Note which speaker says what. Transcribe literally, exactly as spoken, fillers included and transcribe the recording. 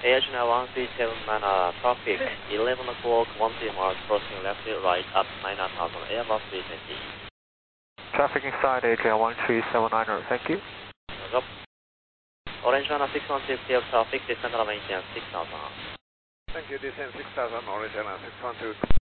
Speaker 1: A H nine one three seven Mana, traffic, eleven o'clock, one three miles, crossing left to right, up nine thousand, Airbus three twenty.
Speaker 2: Traffic inside A J one three seven nine, thank you.
Speaker 1: Up. Orange Mana six one two, clear traffic, descend and maintain six thousand.
Speaker 3: Thank you, descend six thousand, Orange Mana six one two.